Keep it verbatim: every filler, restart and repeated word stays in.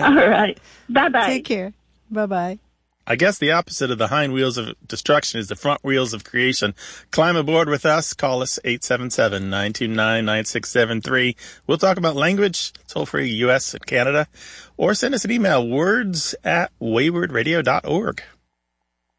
All right. Bye-bye. Take care. Bye-bye. I guess the opposite of the hind wheels of destruction is the front wheels of creation. Climb aboard with us. Call us eight seven seven, nine two nine, nine six seven three. We'll talk about language, toll free U S and Canada. Or send us an email, words at wayward radio dot org.